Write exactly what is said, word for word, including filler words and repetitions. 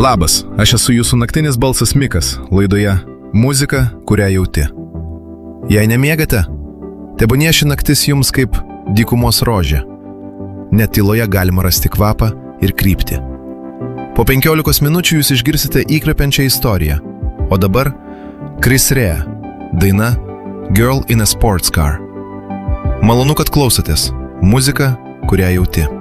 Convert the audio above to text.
Labas, aš esu jūsų naktinis balsas Mikas, laidoje Muzika, kurią jauti. Jei nemiegate, tebūnie ši naktis jums kaip dykumos rožė. Net tyloje galima rasti kvapą ir kryptį. Po penkiolikos minučių jūs išgirsite įkvepiančią istoriją. O dabar Chris Rea, daina Girl in a Sports Car. Malonu, kad klausotės. Muzika, kurią jauti.